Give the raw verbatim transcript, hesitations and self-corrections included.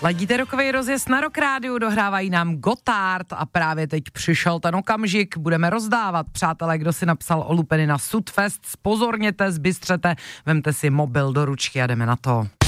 Ladíte rokovej rozjezd na Rock Rádiu, dohrávají nám Gotthard a právě teď přišel ten okamžik, budeme rozdávat. Přátelé, kdo si napsal o lupeny na Sudfest, spozorněte, zbystřete, vemte si mobil do ručky a jdeme na to.